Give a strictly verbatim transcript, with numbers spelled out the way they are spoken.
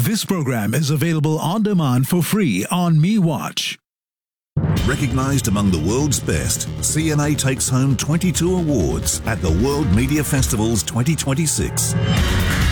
This program is available on demand for free on MeWatch. Recognized among the world's best, C N A takes home twenty-two awards at the World Media Festivals twenty twenty-six.